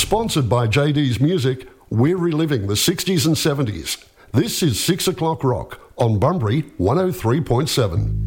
Sponsored by JD's Music, we're reliving the 60s and 70s. This is 6 O'Clock Rock on Bunbury 103.7.